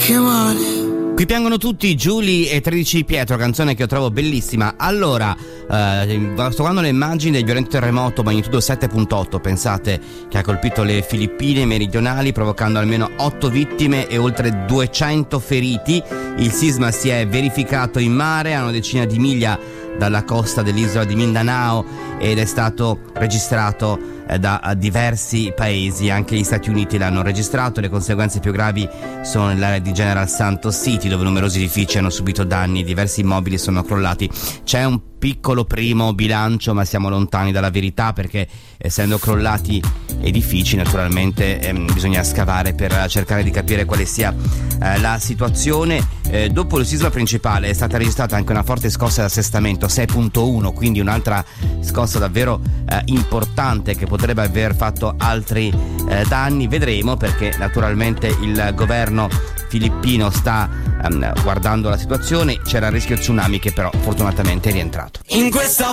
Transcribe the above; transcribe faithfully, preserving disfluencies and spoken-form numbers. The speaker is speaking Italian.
che male. Qui piangono tutti, Giulia e tredici Pietro, canzone che io trovo bellissima. Allora, eh, sto guardando le immagini del violento terremoto magnitudo sette virgola otto, pensate, che ha colpito le Filippine meridionali, provocando almeno otto vittime e oltre duecento feriti. Il sisma si è verificato in mare, a una decina di miglia dalla costa dell'isola di Mindanao, ed è stato registrato da diversi paesi, anche gli Stati Uniti l'hanno registrato. Le conseguenze più gravi sono nell'area di General Santos City, dove numerosi edifici hanno subito danni, diversi immobili sono crollati. C'è un piccolo primo bilancio, ma siamo lontani dalla verità, perché essendo crollati edifici naturalmente ehm, bisogna scavare per cercare di capire quale sia eh, la situazione. Eh, dopo il sisma principale è stata registrata anche una forte scossa di assestamento sei virgola uno, quindi un'altra scossa davvero eh, importante che potrebbe aver fatto altri eh, danni. Vedremo, perché naturalmente il governo filippino sta um, guardando la situazione. C'era il rischio tsunami che però fortunatamente è rientrato. In questa